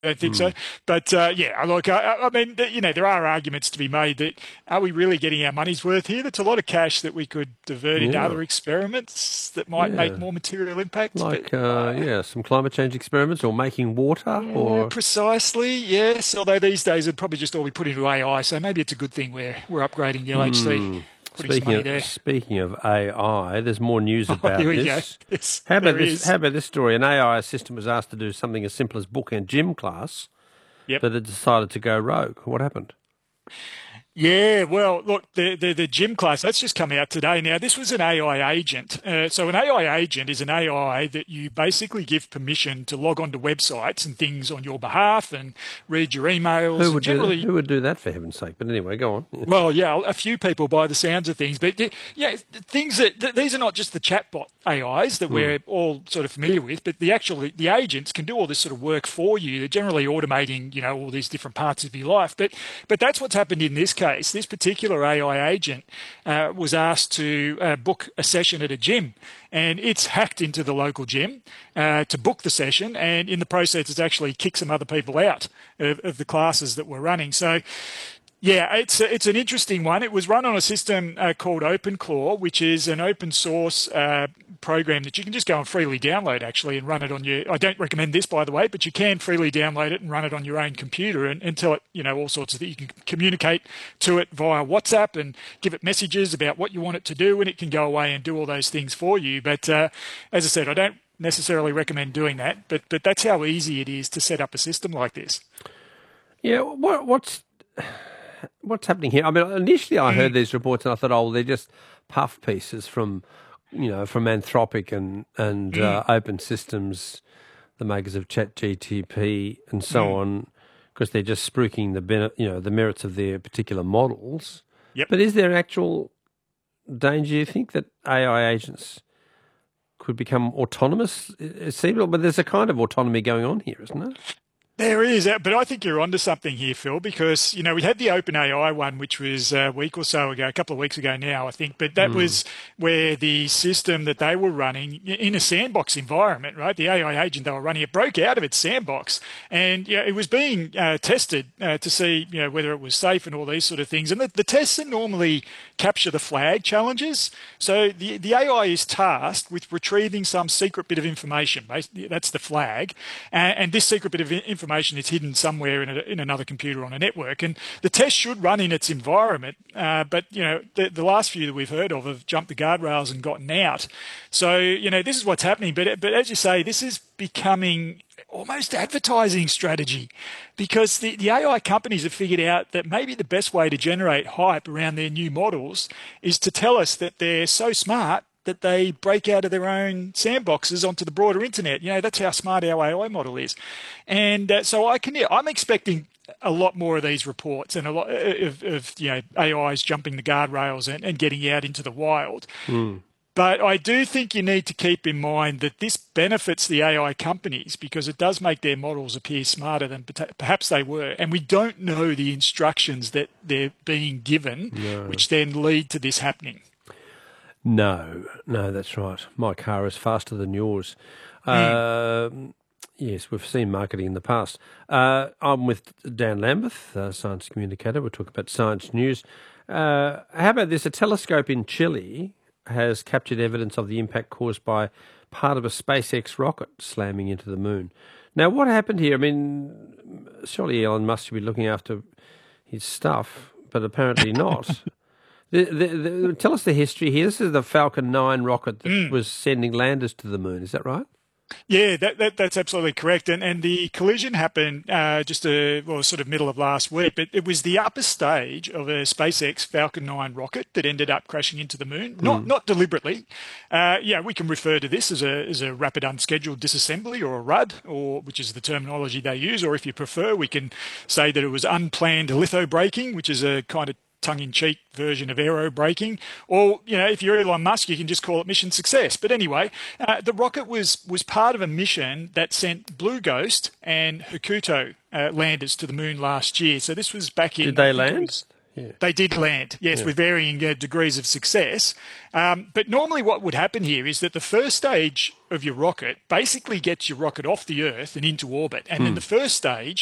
don't think so. Mm. But yeah, look, I mean, there are arguments to be made that are we really getting our money's worth here? That's a lot of cash that we could divert into Yeah, other experiments that might make yeah. more material impact. But Like, yeah, some climate change experiments or making water yeah, or. precisely. Yes. Although these days it'd probably just all be put into AI, so maybe it's a good thing we're upgrading the LHC, Hmm. putting some money there. Speaking of AI, there's more news Oh, here about we go. this. Yes, How about there this? is. How about this story? An AI assistant was asked to do something as simple as book a gym class, Yep. but it decided to go rogue. What happened? Yeah, well, look, the gym class that's just come out today. Now, this was an AI agent. So, an AI agent is an AI that you basically give permission to log onto websites and things on your behalf and read your emails and generally. Who would do that for heaven's sake? But anyway, go on. Well, yeah, a few people by the sounds of things, but yeah, things that these are not just the chatbot AIs that Hmm. we're all sort of familiar with, but the agents can do all this sort of work for you. They're generally automating, all these different parts of your life. But that's what's happened in this case. This particular AI agent was asked to book a session at a gym, and it's hacked into the local gym to book the session, and in the process, it's actually kicked some other people out of the classes that were running. So. Yeah, it's an interesting one. It was run on a system called OpenClaw, which is an open source program that you can just go and freely download actually and run it on your. I don't recommend this, by the way, but you can freely download it and run it on your own computer and tell it, all sorts of things. You can communicate to it via WhatsApp and give it messages about what you want it to do, and it can go away and do all those things for you. But as I said, I don't necessarily recommend doing that, but that's how easy it is to set up a system like this. Yeah, what's happening here? I mean, initially I heard these reports and I thought, oh, they're just puff pieces from, from Anthropic and Open Systems, the makers of ChatGTP and so on, because they're just spruiking the merits of their particular models. Yep. But is there actual danger, you think, that AI agents could become autonomous? It seems, but there's a kind of autonomy going on here, isn't there? There is, but I think you're onto something here, Phil, because, we had the OpenAI one, which was a week or so ago, a couple of weeks ago now, I think, but that was where the system that they were running in a sandbox environment, right? The AI agent they were running, it broke out of its sandbox and it was being tested to see, whether it was safe and all these sort of things. And the tests are normally capture the flag challenges. So the AI is tasked with retrieving some secret bit of information. That's the flag. And this secret bit of information is hidden somewhere in another computer on a network. And the test should run in its environment. But, the last few that we've heard of have jumped the guardrails and gotten out. So, this is what's happening. But as you say, this is becoming almost advertising strategy because the AI companies have figured out that maybe the best way to generate hype around their new models is to tell us that they're so smart that they break out of their own sandboxes onto the broader internet. That's how smart our AI model is. And so I'm expecting a lot more of these reports and a lot of AIs jumping the guardrails and getting out into the wild. Mm. But I do think you need to keep in mind that this benefits the AI companies because it does make their models appear smarter than perhaps they were. And we don't know the instructions that they're being given, No. which then lead to this happening. No, no, that's right. My car is faster than yours. Mm. Yes, we've seen marketing in the past. I'm with Dan Lambeth, science communicator. We'll talk about science news. How about this? A telescope in Chile has captured evidence of the impact caused by part of a SpaceX rocket slamming into the moon. Now, what happened here? I mean, surely Elon Musk should be looking after his stuff, but apparently not. Tell us the history here. This is the Falcon 9 rocket that was sending landers to the moon. Is that right? Yeah, that's absolutely correct. And the collision happened sort of middle of last week, but it was the upper stage of a SpaceX Falcon 9 rocket that ended up crashing into the moon. Not deliberately. We can refer to this as a rapid unscheduled disassembly or a RUD, or which is the terminology they use. Or if you prefer, we can say that it was unplanned litho braking, which is a kind of tongue-in-cheek version of aero braking, or if you're Elon Musk, you can just call it mission success. But anyway, the rocket was part of a mission that sent Blue Ghost and Hakuto landers to the moon last year. So this was back in. Did they land? Yeah. They did land, yes, with varying degrees of success. But normally what would happen here is that the first stage of your rocket basically gets your rocket off the Earth and into orbit. And then the first stage